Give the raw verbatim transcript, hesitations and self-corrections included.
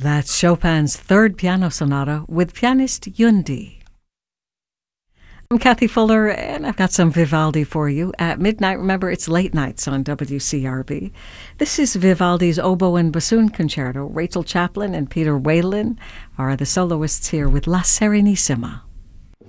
That's Chopin's Third Piano Sonata with pianist Yundi. I'm Kathy Fuller, and I've got some Vivaldi for you. At midnight, remember, it's late nights on W C R B. This is Vivaldi's Oboe and Bassoon Concerto. Rachel Chaplin and Peter Whalen are the soloists here with La Serenissima.